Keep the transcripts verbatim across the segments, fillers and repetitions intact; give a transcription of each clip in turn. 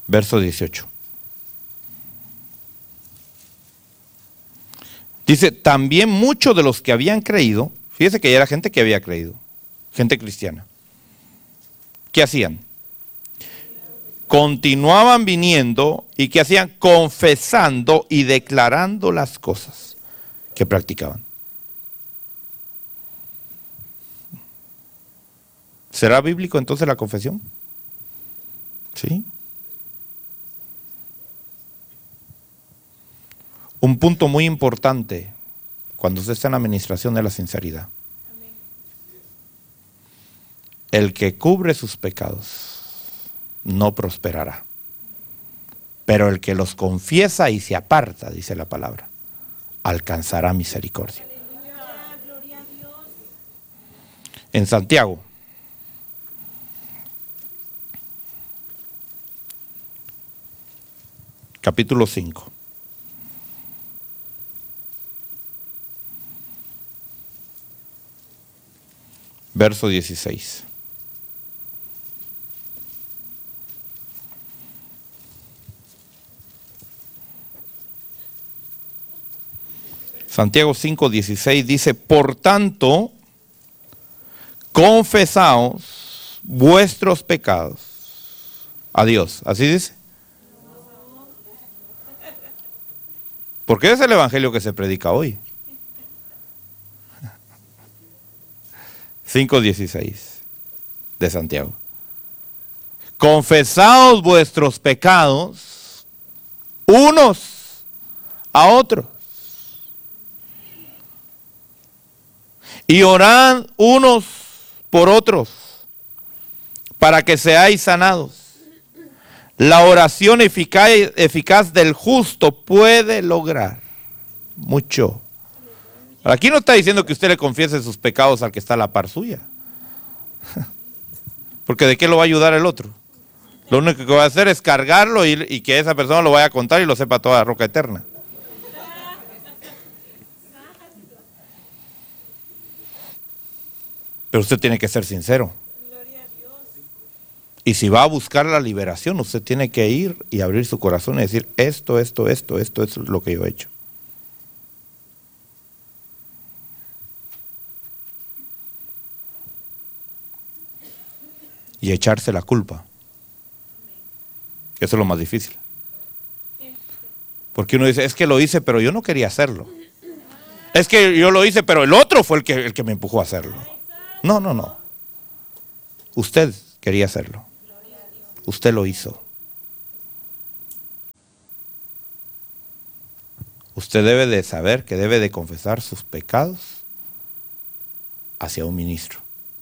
verso dieciocho. Dice, también muchos de los que habían creído, fíjese que ya era gente que había creído, gente cristiana. ¿Qué hacían? Continuaban viniendo y ¿qué hacían? Confesando y declarando las cosas que practicaban. ¿Será bíblico entonces la confesión? ¿Sí? Un punto muy importante cuando usted está en la administración de la sinceridad. El que cubre sus pecados no prosperará, pero el que los confiesa y se aparta, dice la palabra, alcanzará misericordia. En Santiago, capítulo cinco. Verso dieciséis. Santiago cinco, dieciséis dice, por tanto, confesaos vuestros pecados a Dios. ¿Así dice? Porque es el evangelio que se predica hoy. cinco dieciséis de Santiago. Confesaos vuestros pecados unos a otros y orad unos por otros para que seáis sanados. La oración eficaz, eficaz del justo puede lograr mucho. Aquí no está diciendo que usted le confiese sus pecados al que está a la par suya. Porque ¿de qué lo va a ayudar el otro? Lo único que va a hacer es cargarlo y, y que esa persona lo vaya a contar y lo sepa toda la roca eterna. Pero usted tiene que ser sincero. Y si va a buscar la liberación, usted tiene que ir y abrir su corazón y decir, esto, esto, esto, esto, esto es lo que yo he hecho. Y echarse la culpa. Eso es lo más difícil. Porque uno dice, es que lo hice, pero yo no quería hacerlo. Es que yo lo hice, pero el otro fue el que, el que me empujó a hacerlo. No, no, no. Usted quería hacerlo. Usted lo hizo. Usted debe de saber que debe de confesar sus pecados hacia un ministro.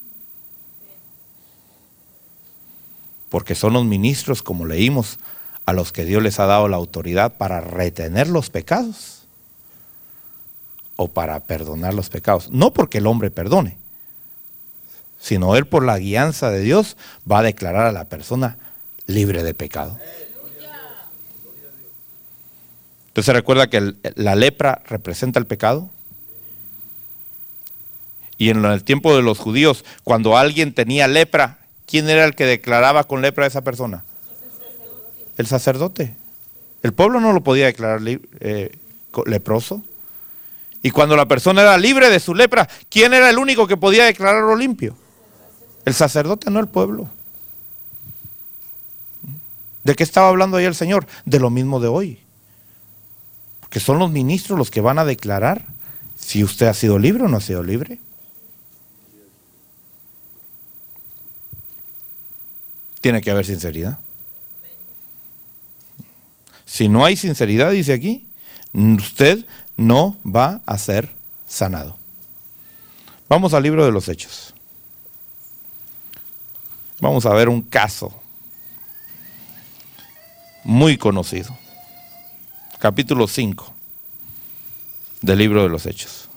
Porque son los ministros, como leímos, a los que Dios les ha dado la autoridad para retener los pecados o para perdonar los pecados. No porque el hombre perdone, sino él por la guianza de Dios va a declarar a la persona libre de pecado. Entonces recuerda que el, la lepra representa el pecado. Y en el tiempo de los judíos, cuando alguien tenía lepra, ¿quién era el que declaraba con lepra a esa persona? El sacerdote. El pueblo no lo podía declarar eh, leproso. Y cuando la persona era libre de su lepra, ¿quién era el único que podía declararlo limpio? El sacerdote, no el pueblo. ¿De qué estaba hablando ahí el Señor? De lo mismo de hoy. Porque son los ministros los que van a declarar si usted ha sido libre o no ha sido libre. Tiene que haber sinceridad. Si no hay sinceridad, dice aquí, usted no va a ser sanado. Vamos al libro de los Hechos. Vamos a ver un caso muy conocido. Capítulo cinco del libro de los Hechos.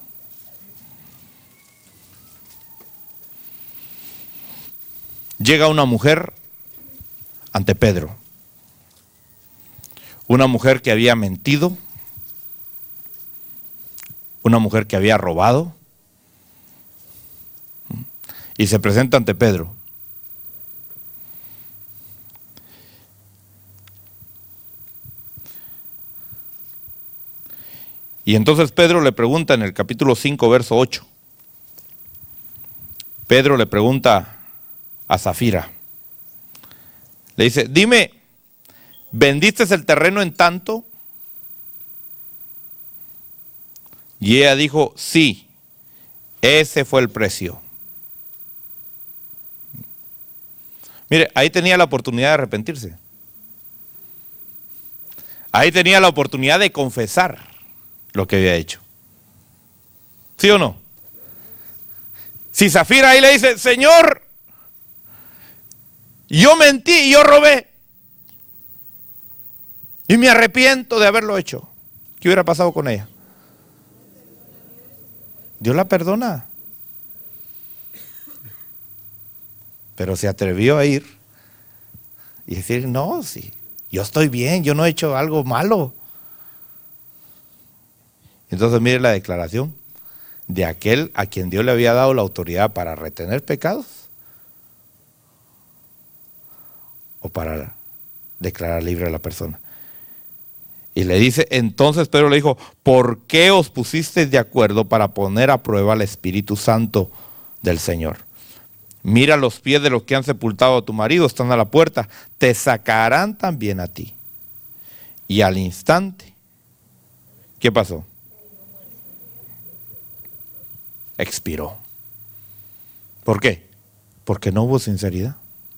Llega una mujer ante Pedro. Una mujer que había mentido. Una mujer que había robado. Y se presenta ante Pedro. Y entonces Pedro le pregunta en el capítulo cinco, verso ocho. Pedro le pregunta a Zafira. Le dice, dime, ¿vendiste el terreno en tanto? Y ella dijo, sí, ese fue el precio. Mire, ahí tenía la oportunidad de arrepentirse. Ahí tenía la oportunidad de confesar lo que había hecho. ¿Sí o no? Si Zafira ahí le dice, Señor, yo mentí y yo robé. Y me arrepiento de haberlo hecho. ¿Qué hubiera pasado con ella? Dios la perdona. Pero se atrevió a ir y decir, no, sí, yo estoy bien, yo no he hecho algo malo. Entonces mire la declaración de aquel a quien Dios le había dado la autoridad para retener pecados o para declarar libre a la persona. Y le dice, entonces Pedro le dijo, ¿por qué os pusisteis de acuerdo para poner a prueba al Espíritu Santo del Señor? Mira los pies de los que han sepultado a tu marido, están a la puerta, te sacarán también a ti. Y al instante, ¿qué pasó? Expiró. ¿Por qué? Porque no hubo sinceridad.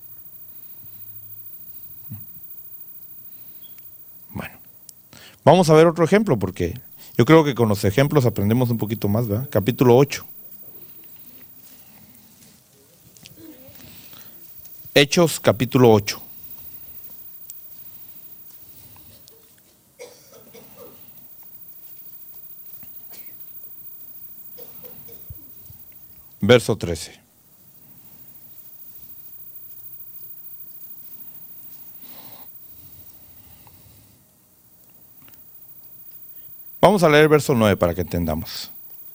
Bueno, vamos a ver otro ejemplo, porque yo creo que con los ejemplos aprendemos un poquito más, ¿verdad? Capítulo ocho. Hechos capítulo ocho. Verso trece. Vamos a leer el verso nueve para que entendamos.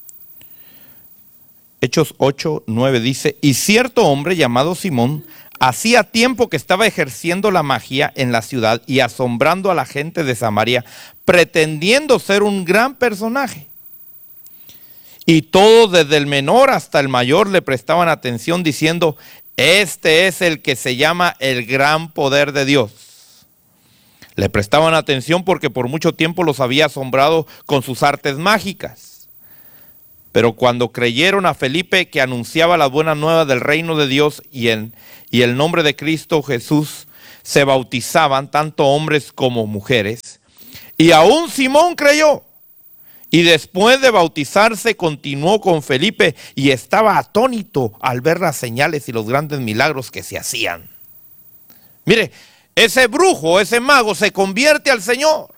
Hechos ocho, nueve dice, y cierto hombre llamado Simón hacía tiempo que estaba ejerciendo la magia en la ciudad y asombrando a la gente de Samaria, pretendiendo ser un gran personaje. Y todos, desde el menor hasta el mayor, le prestaban atención diciendo, este es el que se llama el gran poder de Dios. Le prestaban atención porque por mucho tiempo los había asombrado con sus artes mágicas. Pero cuando creyeron a Felipe, que anunciaba las buenas nuevas del reino de Dios y en y el nombre de Cristo Jesús, se bautizaban tanto hombres como mujeres. Y aún Simón creyó. Y después de bautizarse continuó con Felipe y estaba atónito al ver las señales y los grandes milagros que se hacían. Mire, ese brujo, ese mago se convierte al Señor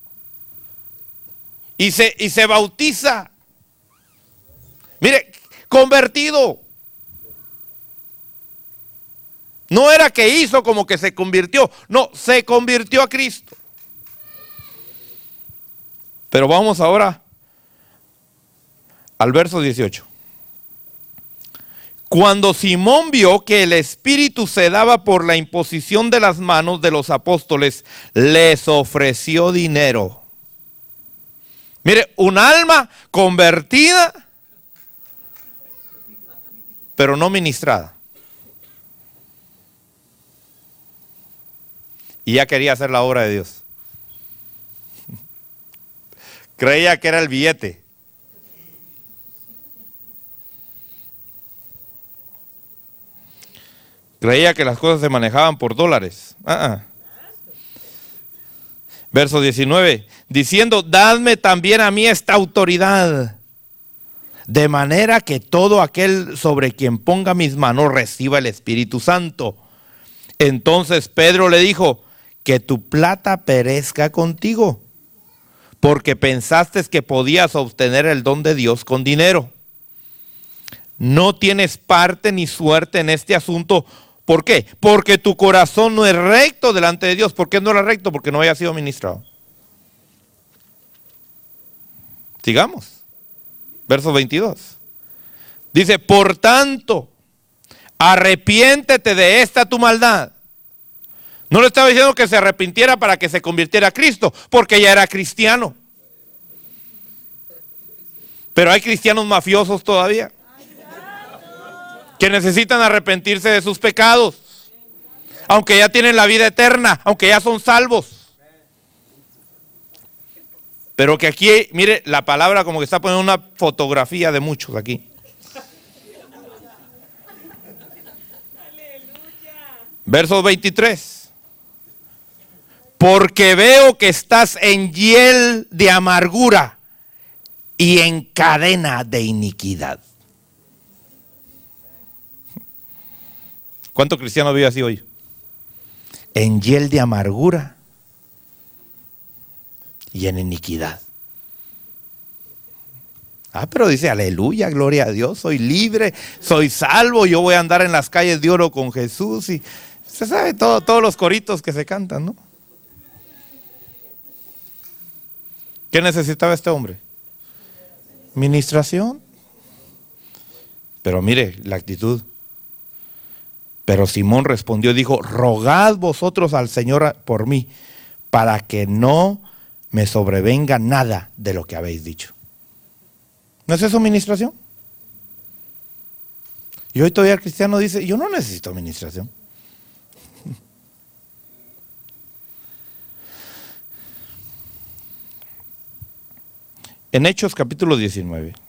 y se, y se bautiza. Mire, convertido. No era que hizo como que se convirtió, no, se convirtió a Cristo. Pero vamos ahora al verso dieciocho. Cuando Simón vio que el Espíritu se daba por la imposición de las manos de los apóstoles, les ofreció dinero. Mire, un alma convertida, pero no ministrada. Y ya quería hacer la obra de Dios. Creía que era el billete. Creía que las cosas se manejaban por dólares. Uh-uh. Verso diecinueve. Diciendo, dadme también a mí esta autoridad, de manera que todo aquel sobre quien ponga mis manos reciba el Espíritu Santo. Entonces Pedro le dijo, que tu plata perezca contigo, porque pensaste que podías obtener el don de Dios con dinero. No tienes parte ni suerte en este asunto. ¿Por qué? Porque tu corazón no es recto delante de Dios. ¿Por qué no era recto? Porque no había sido ministrado. Sigamos. Verso veintidós. Dice, por tanto, arrepiéntete de esta tu maldad. No le estaba diciendo que se arrepintiera para que se convirtiera a Cristo, porque ya era cristiano. Pero hay cristianos mafiosos todavía que necesitan arrepentirse de sus pecados, aunque ya tienen la vida eterna, aunque ya son salvos. Pero que aquí, mire, la palabra como que está poniendo una fotografía de muchos aquí. Verso veintitrés. Porque veo que estás en hiel de amargura y en cadena de iniquidad. ¿Cuánto cristiano vive así hoy? En hiel de amargura y en iniquidad. Ah, pero dice, aleluya, gloria a Dios, soy libre, soy salvo, yo voy a andar en las calles de oro con Jesús. Y se sabe todo, todos los coritos que se cantan, ¿no? ¿Qué necesitaba este hombre? Ministración. Pero mire la actitud. Pero Simón respondió y dijo, rogad vosotros al Señor por mí, para que no me sobrevenga nada de lo que habéis dicho. ¿No es eso ministración? Y hoy todavía el cristiano dice, yo no necesito ministración. En Hechos capítulo diecinueve.